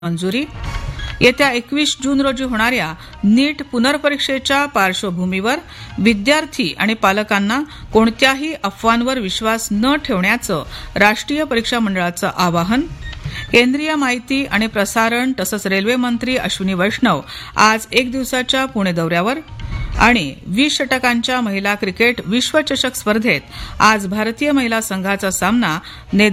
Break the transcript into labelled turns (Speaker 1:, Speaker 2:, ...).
Speaker 1: मंजुरी. येत्या 21 जून रोजी होणाऱ्या नीट पुनर्परीक्षेच्या पार्श्वभूमीवर विद्यार्थी आणि पालकांना कोणत्याही अफवांवर विश्वास न ठेवण्याचं राष्ट्रीय परीक्षा मंडळाचं आवाहन. केंद्रीय माहिती आणि प्रसारण तसंच रेल्वे मंत्री अश्विनी वैष्णव आज एक दिवसाच्या पुणे दौऱ्यावर. आणि 20 षटकांच्या महिला क्रिकेट विश्वचषक स्पर्धेत आज भारतीय महिला संघाचा सामना